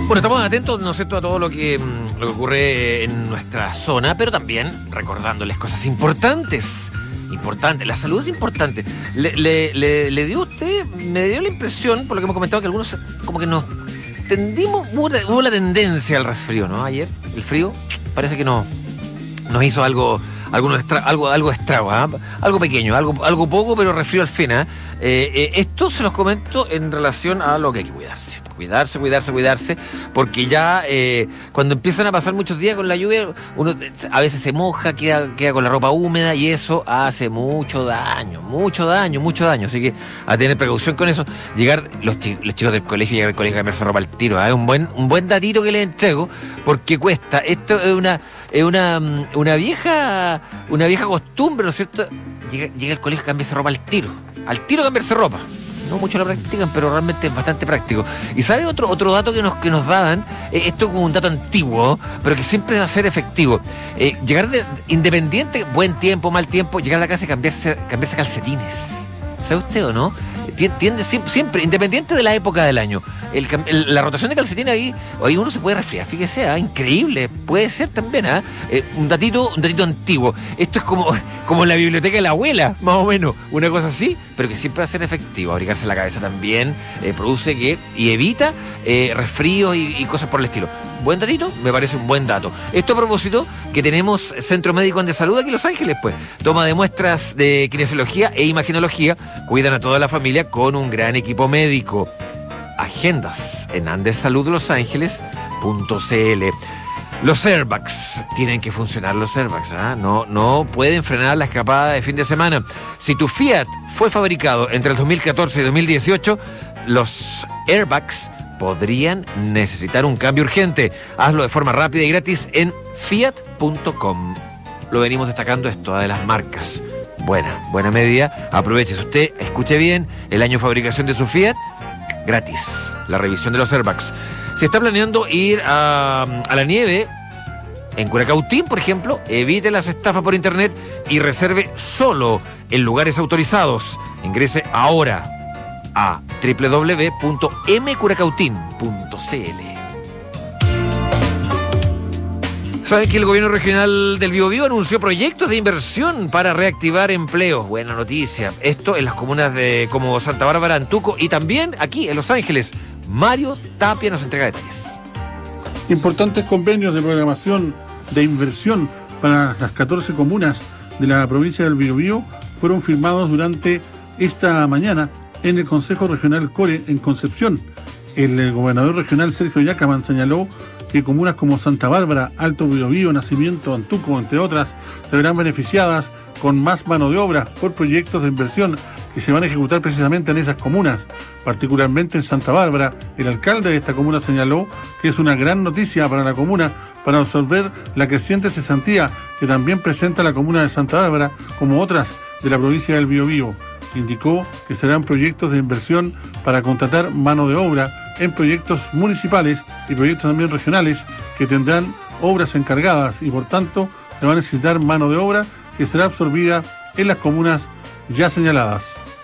Bueno, estamos atentos, ¿no es cierto?, a todo lo que ocurre en nuestra zona, pero también recordándoles cosas importantes. La salud es importante. Le dio usted, me dio la impresión, por lo que hemos comentado, que algunos como que nos tendimos, hubo la tendencia al resfrío, ¿no? Ayer, el frío, parece que nos hizo algo estrago, ¿eh? Algo pequeño, algo poco, pero resfrío al fin, ¿eh? Esto se los comento en relación a lo que hay que cuidarse, porque ya cuando empiezan a pasar muchos días con la lluvia, uno a veces se moja, queda con la ropa húmeda y eso hace mucho daño, así que a tener precaución con eso. Llegar los chicos del colegio, llegar al colegio a cambiarse ropa al tiro, ¿eh? Un buen datito que les entrego, porque cuesta. Esto es una vieja costumbre, ¿no es cierto? Llega al colegio a cambiarse ropa al tiro cambiarse ropa. No mucho lo practican, pero realmente es bastante práctico. Y ¿sabe otro dato que nos daban? Esto es como un dato antiguo, pero que siempre va a ser efectivo. Llegar independiente, buen tiempo, mal tiempo, llegar a la casa y cambiarse calcetines. ¿Sabe usted o no? Tiende siempre, independiente de la época del año. La rotación de calcetines ahí uno se puede resfriar, fíjese, increíble, puede ser también, un datito antiguo. Esto es como la biblioteca de la abuela, más o menos, una cosa así, pero que siempre va a ser efectivo. Abrigarse la cabeza también produce y evita resfríos y cosas por el estilo. Buen datito, me parece un buen dato. Esto a propósito que tenemos Centro Médico de Salud aquí en Los Ángeles, pues. Toma de muestras de kinesiología e imagenología, cuidan a toda la familia con un gran equipo médico. Agendas en andessaludlosangeles.cl. Los airbags, tienen que funcionar los airbags, ¿eh? No pueden frenar la escapada de fin de semana. Si tu Fiat fue fabricado entre el 2014 y 2018, los airbags podrían necesitar un cambio urgente. Hazlo de forma rápida y gratis en fiat.com. Lo venimos destacando, es toda de las marcas. Buena medida. Aproveche, si usted escuche bien, el año de fabricación de su Fiat, gratis la revisión de los airbags. Si está planeando ir a la nieve en Curacautín, por ejemplo, evite las estafas por internet y reserve solo en lugares autorizados. Ingrese ahora a www.mcuracautín.cl. ¿Saben que el gobierno regional del Biobío anunció proyectos de inversión para reactivar empleos? Buena noticia. Esto en las comunas como Santa Bárbara, Antuco y también aquí en Los Ángeles. Mario Tapia nos entrega detalles. Importantes convenios de programación de inversión para las 14 comunas de la provincia del Biobío fueron firmados durante esta mañana en el Consejo Regional Core en Concepción. El gobernador regional Sergio Yacaman señaló que comunas como Santa Bárbara, Alto Biobío, Nacimiento, Antuco, entre otras, se verán beneficiadas con más mano de obra por proyectos de inversión que se van a ejecutar precisamente en esas comunas. Particularmente en Santa Bárbara, el alcalde de esta comuna señaló que es una gran noticia para la comuna para absorber la creciente cesantía que también presenta la comuna de Santa Bárbara, como otras de la provincia del Biobío. Indicó que serán proyectos de inversión para contratar mano de obra en proyectos municipales y proyectos también regionales que tendrán obras encargadas y por tanto se va a necesitar mano de obra que será absorbida en las comunas ya señaladas.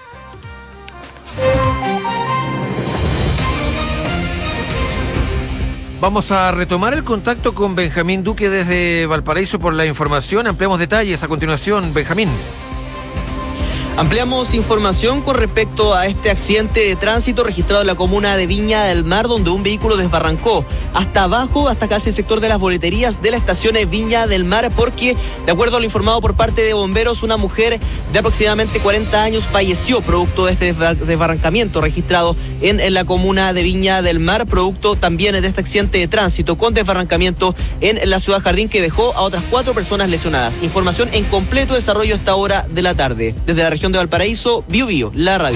Vamos a retomar el contacto con Benjamín Duque desde Valparaíso por la información. Ampliamos detalles a continuación, Benjamín. Ampliamos información con respecto a este accidente de tránsito registrado en la comuna de Viña del Mar, donde un vehículo desbarrancó hasta abajo, hasta casi el sector de las boleterías de la estación de Viña del Mar, porque, de acuerdo a lo informado por parte de bomberos, una mujer de aproximadamente 40 años falleció producto de este desbarrancamiento registrado en la comuna de Viña del Mar, producto también de este accidente de tránsito con desbarrancamiento en la ciudad Jardín, que dejó a otras 4 personas lesionadas. Información en completo desarrollo a esta hora de la tarde. Desde la región de Valparaíso, Biobío, la radio.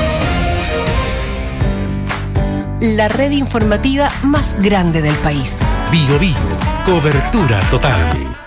La red informativa más grande del país. Biobío, cobertura total.